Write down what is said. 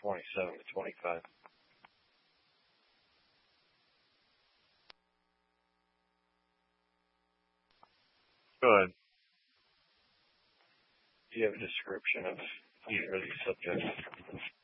27 to 25. Go ahead. Do you have a description of either of these subjects?